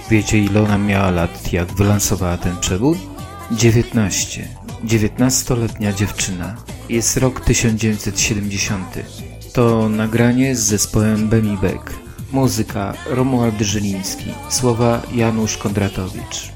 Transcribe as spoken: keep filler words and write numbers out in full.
Wiecie, ile ona miała lat, jak wylansowała ten przebój? dziewiętnaście. dziewiętnastoletnia dziewczyna. Jest rok tysiąc dziewięćset siedemdziesiąty. To nagranie z zespołem Bemi Beck. Muzyka Romuald Żyliński. Słowa Janusz Kondratowicz.